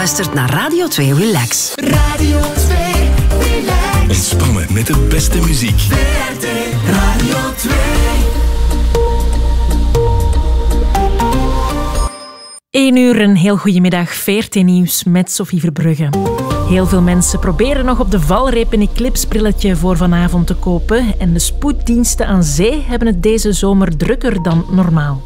luistert naar Radio 2 Relax. Radio 2 Relax. Ontspannen met de beste muziek. VRT Radio 2. 1 uur, een heel goedemiddag. VRT Nieuws met Sophie Verbrugge. Heel veel mensen proberen nog op de valreep een eclipsebrilletje voor vanavond te kopen. En de spoeddiensten aan zee hebben het deze zomer drukker dan normaal.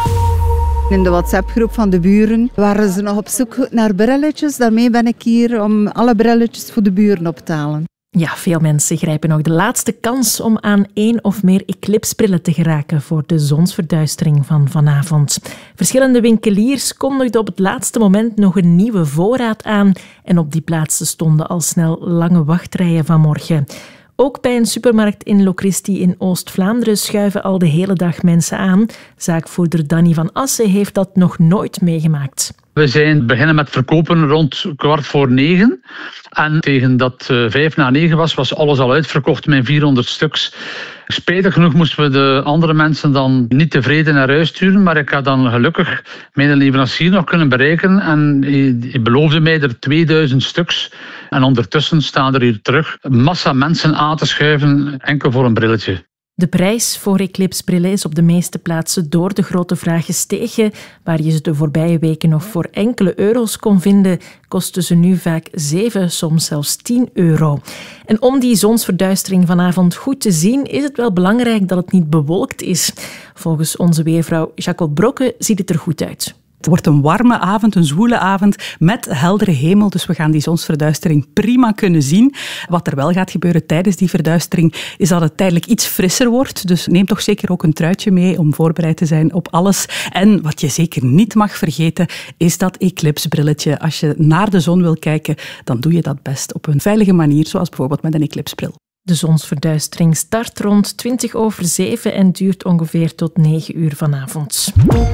In de WhatsApp-groep van de buren waren ze nog op zoek naar brilletjes. Daarmee ben ik hier om alle brilletjes voor de buren op te halen. Ja, veel mensen grijpen nog de laatste kans om aan 1 of meer eclipsebrillen te geraken voor de zonsverduistering van vanavond. Verschillende winkeliers kondigden op het laatste moment nog een nieuwe voorraad aan en op die plaatsen stonden al snel lange wachtrijen vanmorgen. Ook bij een supermarkt in Locristi in Oost-Vlaanderen schuiven al de hele dag mensen aan. Zaakvoerder Danny van Assen heeft dat nog nooit meegemaakt. We beginnen met verkopen rond 8:45. En tegen dat 8:55 was alles al uitverkocht met 400 stuks. Spijtig genoeg moesten we de andere mensen dan niet tevreden naar huis sturen. Maar ik had dan gelukkig mijn leverancier nog kunnen bereiken. En hij beloofde mij er 2000 stuks. En ondertussen staan er hier terug een massa mensen aan te schuiven, enkel voor een brilletje. De prijs voor eclipsebrillen is op de meeste plaatsen door de grote vraag gestegen. Waar je ze de voorbije weken nog voor enkele euro's kon vinden, kosten ze nu vaak 7, soms zelfs 10 euro. En om die zonsverduistering vanavond goed te zien, is het wel belangrijk dat het niet bewolkt is. Volgens onze weervrouw Jacqueline Brokke ziet het er goed uit. Het wordt een warme avond, een zwoele avond met heldere hemel. Dus we gaan die zonsverduistering prima kunnen zien. Wat er wel gaat gebeuren tijdens die verduistering is dat het tijdelijk iets frisser wordt. Dus neem toch zeker ook een truitje mee om voorbereid te zijn op alles. En wat je zeker niet mag vergeten is dat eclipsebrilletje. Als je naar de zon wil kijken, dan doe je dat best op een veilige manier, zoals bijvoorbeeld met een eclipsebril. De zonsverduistering start rond 7:20 en duurt ongeveer tot 9 uur vanavond.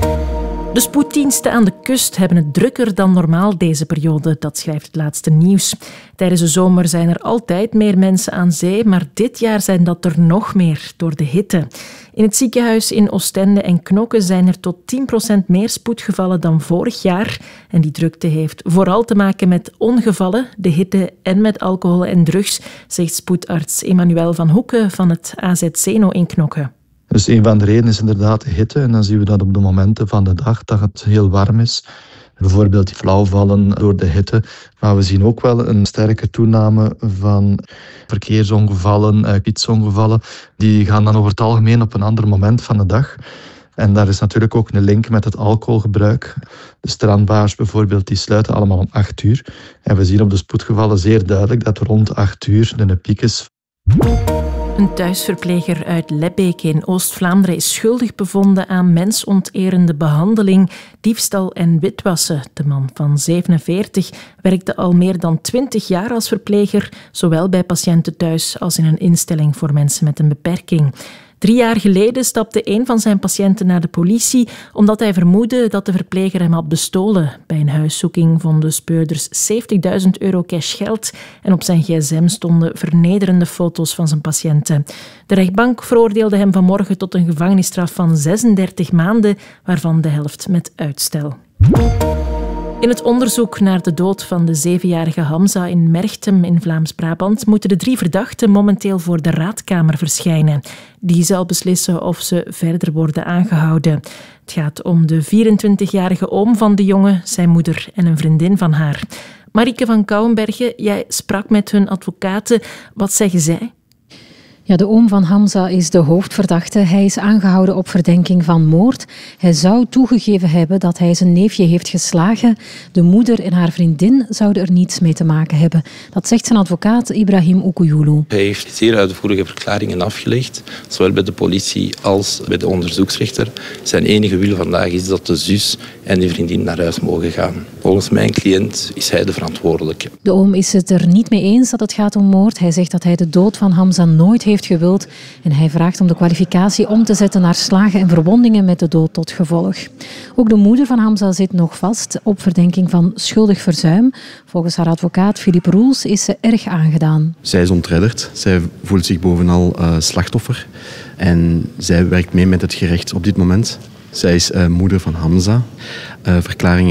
De spoeddiensten aan de kust hebben het drukker dan normaal deze periode, dat schrijft het laatste nieuws. Tijdens de zomer zijn er altijd meer mensen aan zee, maar dit jaar zijn dat er nog meer door de hitte. In het ziekenhuis in Oostende en Knokke zijn er tot 10% meer spoedgevallen dan vorig jaar. En die drukte heeft vooral te maken met ongevallen, de hitte en met alcohol en drugs, zegt spoedarts Emmanuel van Hoeken van het AZ Zeno in Knokke. Dus een van de redenen is inderdaad de hitte. En dan zien we dat op de momenten van de dag dat het heel warm is. Bijvoorbeeld flauwvallen door de hitte. Maar we zien ook wel een sterke toename van verkeersongevallen, fietsongevallen. Die gaan dan over het algemeen op een ander moment van de dag. En daar is natuurlijk ook een link met het alcoholgebruik. De strandbars bijvoorbeeld, die sluiten allemaal om 8 uur. En we zien op de spoedgevallen zeer duidelijk dat rond 8 uur de piek is. Een thuisverpleger uit Lebbeek in Oost-Vlaanderen is schuldig bevonden aan mensonterende behandeling, diefstal en witwassen. De man van 47 werkte al meer dan 20 jaar als verpleger, zowel bij patiënten thuis als in een instelling voor mensen met een beperking. 3 jaar geleden stapte een van zijn patiënten naar de politie omdat hij vermoedde dat de verpleger hem had bestolen. Bij een huiszoeking vonden speurders 70.000 euro cash geld en op zijn gsm stonden vernederende foto's van zijn patiënten. De rechtbank veroordeelde hem vanmorgen tot een gevangenisstraf van 36 maanden, waarvan de helft met uitstel. In het onderzoek naar de dood van de 7-jarige Hamza in Merchtem in Vlaams-Brabant moeten de 3 verdachten momenteel voor de raadkamer verschijnen. Die zal beslissen of ze verder worden aangehouden. Het gaat om de 24-jarige oom van de jongen, zijn moeder en een vriendin van haar. Marieke van Kouwenbergen, jij sprak met hun advocaten. Wat zeggen zij? Ja, de oom van Hamza is de hoofdverdachte. Hij is aangehouden op verdenking van moord. Hij zou toegegeven hebben dat hij zijn neefje heeft geslagen. De moeder en haar vriendin zouden er niets mee te maken hebben. Dat zegt zijn advocaat Ibrahim Okouyulu. Hij heeft zeer uitvoerige verklaringen afgelegd, zowel bij de politie als bij de onderzoeksrechter. Zijn enige wil vandaag is dat de zus en de vriendin naar huis mogen gaan. Volgens mijn cliënt is hij de verantwoordelijke. De oom is het er niet mee eens dat het gaat om moord. Hij zegt dat hij de dood van Hamza nooit heeft gewild en hij vraagt om de kwalificatie om te zetten naar slagen en verwondingen met de dood tot gevolg. Ook de moeder van Hamza zit nog vast op verdenking van schuldig verzuim. Volgens haar advocaat Philippe Roels is ze erg aangedaan. Zij is ontredderd. Zij voelt zich bovenal slachtoffer en zij werkt mee met het gerecht op dit moment. Zij is moeder van Hamza. Verklaringen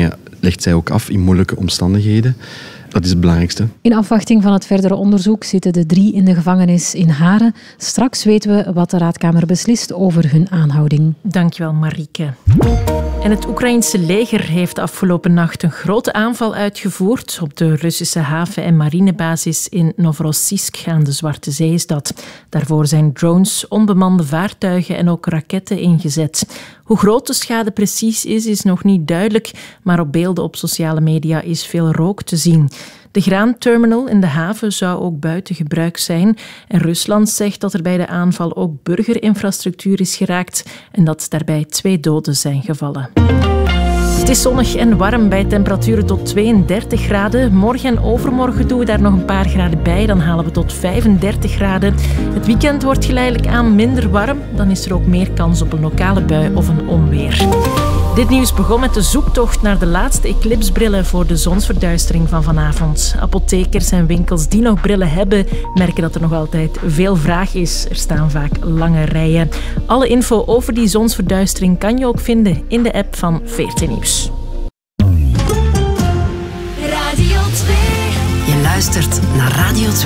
legt zij ook af in moeilijke omstandigheden. Dat is het belangrijkste. In afwachting van het verdere onderzoek zitten de 3 in de gevangenis in Haren. Straks weten we wat de Raadkamer beslist over hun aanhouding. Dankjewel, Marieke. En het Oekraïense leger heeft afgelopen nacht een grote aanval uitgevoerd op de Russische haven- en marinebasis in Novorossiysk aan de Zwarte Zee is dat. Daarvoor zijn drones, onbemande vaartuigen en ook raketten ingezet. Hoe groot de schade precies is nog niet duidelijk, maar op beelden op sociale media is veel rook te zien. De graanterminal in de haven zou ook buiten gebruik zijn. En Rusland zegt dat er bij de aanval ook burgerinfrastructuur is geraakt en dat daarbij 2 doden zijn gevallen. Het is zonnig en warm bij temperaturen tot 32 graden. Morgen en overmorgen doen we daar nog een paar graden bij. Dan halen we tot 35 graden. Het weekend wordt geleidelijk aan minder warm. Dan is er ook meer kans op een lokale bui of een onweer. Dit nieuws begon met de zoektocht naar de laatste eclipsebrillen voor de zonsverduistering van vanavond. Apothekers en winkels die nog brillen hebben, merken dat er nog altijd veel vraag is. Er staan vaak lange rijen. Alle info over die zonsverduistering kan je ook vinden in de app van VRT Nieuws. Radio 2. Je luistert naar Radio 2.